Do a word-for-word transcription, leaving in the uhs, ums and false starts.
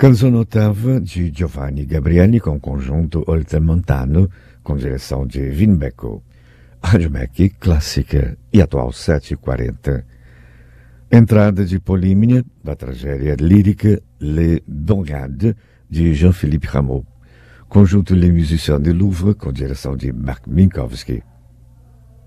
Canzone ottava de Giovanni Gabrieli com o conjunto Oltramontano, com direção de Vin Becco. Rádio Mac clássica e atual sete e quarenta. Entrada de Polímnia, da tragédia lírica Les Bongades, de Jean-Philippe Rameau. Conjunto Les Musiciens de Louvre, com direção de Marc Minkowski.